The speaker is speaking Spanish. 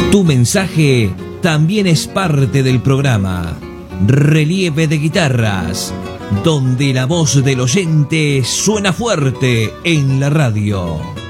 Tu mensaje también es parte del programa Relieve de Guitarras, donde la voz del oyente suena fuerte en la radio.